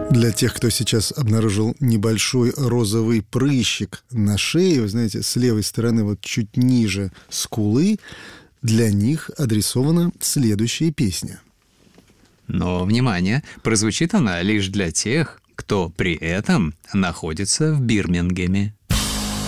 Для тех, кто сейчас обнаружил небольшой розовый прыщик на шее, вы знаете, с левой стороны, вот чуть ниже скулы, для них адресована следующая песня. Но, внимание, прозвучит она лишь для тех, кто при этом находится в Бирмингеме.